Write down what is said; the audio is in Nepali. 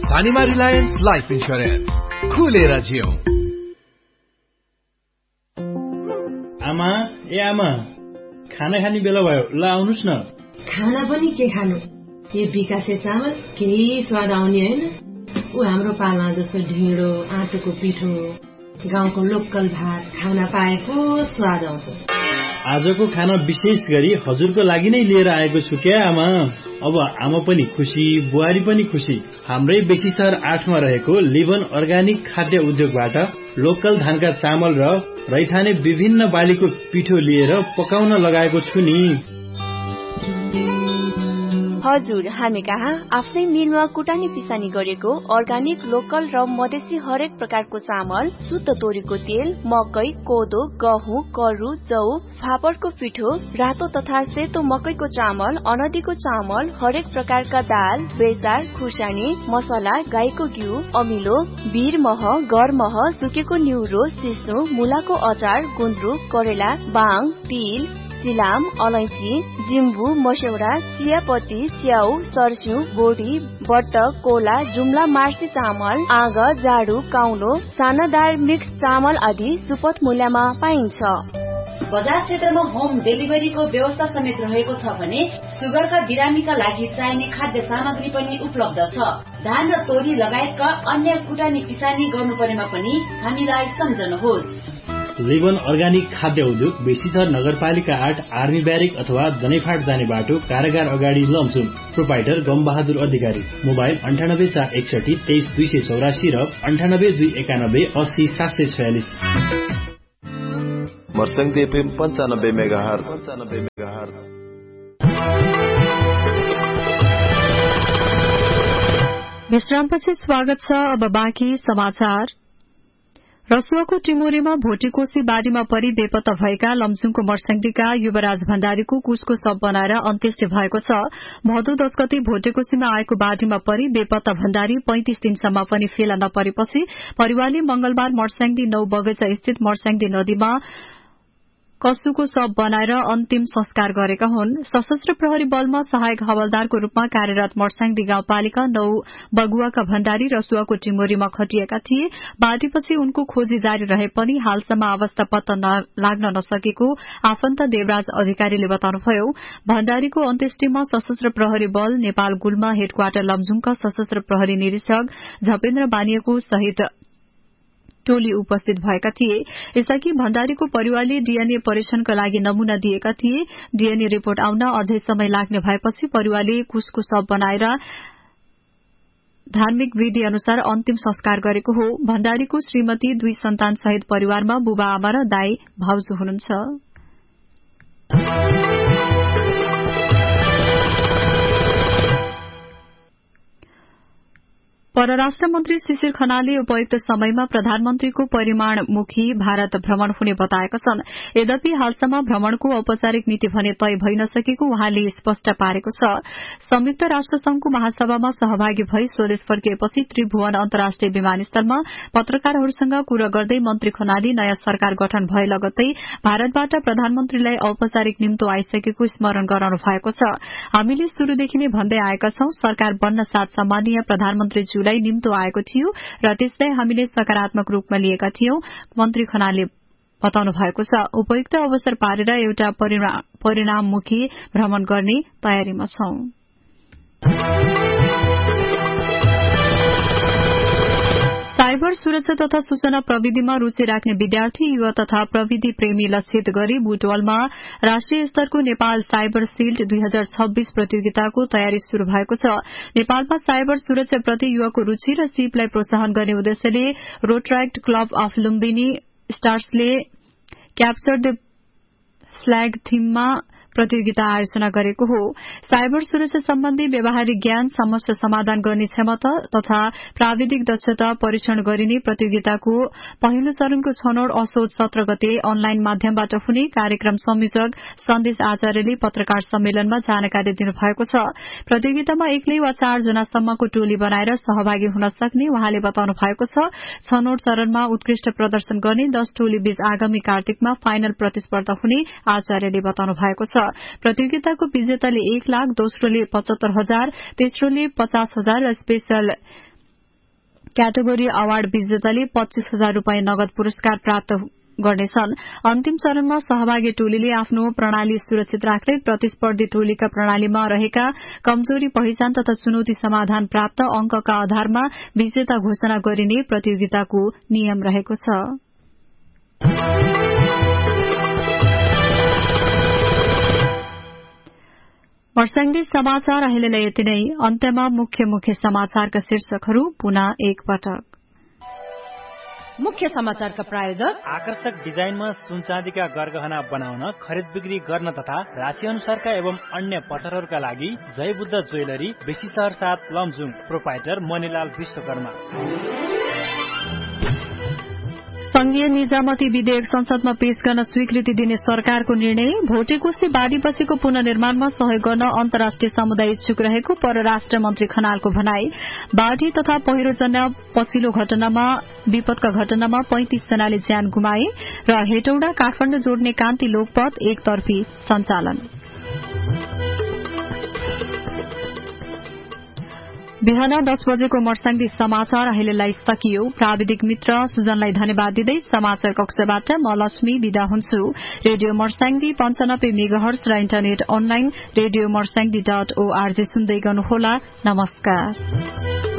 धानीमा रिलायन्स लाइफ इन्स्योरेन्स, खुलेर जियौं। आमा आमा, खाना खाने बेला भयो, ल आउनुस् न। खाना पनि के खानु, यो विकासे चामल केही स्वाद आउने होइन। ऊ हाम्रो पालमा जस्तो ढिँडो आँटोको पिठो गाउँको लोकल भात खाना पाएको स्वाद आउँछ। आजको खाना विशेष गरी हजुरको लागि नै लिएर आएको छु क्या आमा। अब आमा पनि खुसी, बुहारी पनि खुसी। हाम्रै बेसी सहर 8 मा रहेको लिभन अर्गानिक खाद्य उद्योगबाट लोकल धानका चामल र रैथाने विभिन्न बालीको पिठो लिएर पकाउन लगाएको छु नि। हजुर, हामी कहाँ आफ्नै मिलमा कुटानी पिसानी गरेको अर्गानिक लोकल र मधेसी हरेक प्रकारको चामल, शुद्ध तोरीको तेल, मकै, कोदो, गहुँ, करु, जौ, फापरको पिठो, रातो तथा सेतो मकैको चामल, अनदीको चामल, हरेक प्रकारका दाल, बेसार, खुर्सानी, मसला, गाईको घिउ, अमिलो, बीर मह, गर मह, सुकेको न्युरो, सिस्नु, मुलाको अचार, गुन्द्रुक, करेला, बाङ, तिल, सिलाम, अलैँची, जिम्बु, मस्यौरा, चियापत्ती, च्याउ, सर्स्यु, बोडी, बट्टक, कोला, जुम्ला मार्सी चामल, आग, जाडु, काउलो, सानादार मिक्स चामल आदि सुपथ मूल्यमा पाइन्छ। बजार क्षेत्रमा होम डेलिभरीको व्यवस्था समेत रहेको छ भने सुगरका बिरामीका लागि चाहिने खाद्य सामग्री पनि उपलब्ध छ। धान र तोरी लगायतका अन्य कुटानी पिसानी गर्नुपर्नेमा पनि हामीलाई सम्झनुहोस्। लिभन अर्गानिक खाद्य उद्योग बेसीसर नगरपालिका 8 आर्मी ब्यारेक अथवा दनैफाट जाने बाटो कारागार अगाडि लमचुङ। प्रोपाइटर गमबहादुर अधिकारी। मोबाइल 9841 23284 र 982191 80 746। मर्सङ्गी एफएम 95 मेगाहर्ज। विश्रामपछि स्वागत छ। अब बाँकी समाचार। रसुवाको टिमोरीमा भोटेकोशी बाढीमा परि बेपत्ता भएका लमजुङको मर्सङ्गीका युवराज भण्डारीको कुशको शव बनाएर अन्त्येष्टि भएको छ। भदौ 10 गते भोटेकोशीमा आएको बाढीमा परि बेपत्ता भण्डारी 35 दिनसम्म पनि फेला नपरेपछि परिवारले मंगलबार मर्सङ्गी 9 बगैंचा स्थित मर्सङ्गी नदीमा कसुको शव बनाएर अन्तिम संस्कार गरेका हुन्। सशस्त्र प्रहरी बलमा सहायक हवलदारको रूपमा कार्यरत मर्सङ्गी गाउँपालिका 9 बगुवाका भण्डारी रसुवाको टिमोरीमा खटिएका थिए। बाढीपछि उनको खोजी जारी रहे पनि हालसम्म अवस्था पत्ता लाग्न नसकेको आफन्त देवराज अधिकारीले बताउनुभयो। भण्डारीको अन्त्येष्टिमा सशस्त्र प्रहरी बल नेपाल गुल्मा हेडक्वार्टर लमजुङका सशस्त्र प्रहरी निरीक्षक झपेन्द्र बानियाको सहित टोली उपस्थित भएका थिए। यसअघि भण्डारीको परिवारले डीएनए परीक्षणका लागि नमूना दिएका थिए। डीएनए रिपोर्ट आउन अझै समय लाग्ने भएपछि परिवारले कुशको शव बनाएर धार्मिक विधि अनुसार अन्तिम संस्कार गरेको हो। भण्डारीको श्रीमती 2 सन्तान सहित परिवारमा बुबा आमा र दाई भाउजू हुनुहुन्छ। परराष्ट्र मन्त्री शिशिर खनालले उपयुक्त समयमा प्रधानमन्त्रीको परिमाणमुखी भारत भ्रमण हुने बताएका छन्। यद्यपि हालसम्म भ्रमणको औपचारिक मिति भने तय भइ नसकेको उहाँले स्पष्ट पारेको छ। संयुक्त राष्ट्र संघको महासभामा सहभागी भई स्वदेश फर्किएपछि त्रिभुवन अन्तर्राष्ट्रिय विमानस्थलमा पत्रकारहरूसँग कुरा गर्दै मन्त्री खनालले नयाँ सरकार गठन भए लगत्तै भारतबाट प्रधानमन्त्रीलाई औपचारिक निम्तो आइसकेको स्मरण गराउनु भएको छ। हामीले शुरूदेखि नै भन्दै आएका छौं, सरकार बन्न साथ सम्मानीय प्रधानमन्त्री निम्तो आएको थियो र त्यसलाई हामीले सकारात्मक रूपमा लिएका थियौं, मन्त्री खनालले बताउनु भएको छ। उपयुक्त अवसर पारेर एउटा परिणाममुखी भ्रमण गर्ने तयारीमा छौं। साइबर सुरक्षा तथा सूचना प्रविधिमा रूचि राख्ने विद्यार्थी, युवा तथा प्रविधि प्रेमी लक्षित गरी बुटवलमा राष्ट्रिय स्तरको नेपाल साइबर शिल्ड 2026 प्रतियोगिताको तयारी शुरू भएको छ। नेपालमा साइबर सुरक्षा प्रति युवाको रूचि र सिपलाई प्रोत्साहन गर्ने उद्देश्यले रोटराक्ट club of Lumbini स्टार्सले capture the flag थीममा प्रतियोगिता आयोजना गरेको हो। साइबर सुरक्षा सम्बन्धी व्यावहारिक ज्ञान, समस्या समाधान गर्ने क्षमता तथा प्राविधिक दक्षता परीक्षण गरिने प्रतियोगिताको पहिलो चरणको छनौट असोज 17 गते अनलाइन माध्यमबाट हुने कार्यक्रम संयोजक सन्देश आचार्यले पत्रकार सम्मेलनमा जानकारी दिनुभएको छ। प्रतियोगितामा एक्लै वा 4 जनासम्मको टोली बनाएर सहभागी हुन सक्ने उहाँले बताउनु भएको छ। छनौट चरणमा उत्कृष्ट प्रदर्शन गर्ने 10 टोली बीच आगामी कार्तिकमा फाइनल प्रतिस्पर्धा हुने आचार्यले बताउनु भएको छ। प्रतियोगिताको विजेताले 1 लाख, दोस्रोले 75,000, तेस्रोले 50,000 र स्पेशल क्याटेगोरी अवार्ड विजेताले 25,000 रूपियाँ नगद पुरस्कार प्राप्त गर्नेछन्। अन्तिम चरणमा सहभागी टोलीले आफ्नो प्रणाली सुरक्षित राख्दै प्रतिस्पर्धी टोलीका प्रणालीमा रहेका कमजोरी पहिचान तथा चुनौती समाधान प्राप्त अंकका आधारमा विजेता घोषणा गरिने प्रतियोगिताको नियम रहेको छ। मर्स्याङ्दी समाचार अहिलेलाई यति नै। अन्त्यमा मुख्य समाचारका शीर्षकहरू पुनः एकपटक। मुख्य समाचारका प्रायोजक आकर्षक डिजाइनमा सुनचाँदीका गरगहना बनाउन, खरिद बिक्री गर्न तथा राशि अनुसारका एवं अन्य पत्थरहरूका लागि जय बुद्ध ज्वेलरी, बेसी शहर 7 लमजुङ, प्रोपाइटर मणिलाल विश्वकर्मा। संघीय निजामती विधेयक संसदमा पेश गर्न स्वीकृति दिने सरकारको निर्णय। भोटेकोशी बाढीपछिको पुनर्निर्माणमा सहयोग गर्न अन्तर्राष्ट्रिय समुदाय इच्छुक रहेको परराष्ट्र मन्त्री खनालको भनाई। बाढी तथा पहिरोजन्य पछिल्लो विपदका घटनामा 35 जनाले ज्यान गुमाए र हेटौडा काठमाडौँ जोड्ने कान्ति लोकपथ एकतर्फी सञ्चालन। बिहान 10 बजेको मर्स्याङ्दी समाचार अहिलेलाई सकियो। प्राविधिक मित्र सुजनलाई धन्यवाद दिँदै समाचार कक्षबाट म लक्ष्मी विदा हुन्छु। रेडियो मर्स्याङ्दी 95 मेगाहर्ज र इन्टरनेट अनलाइन रेडियो मर्स्याङ्दी.org सुन्दै गर्नुहोला। नमस्कार।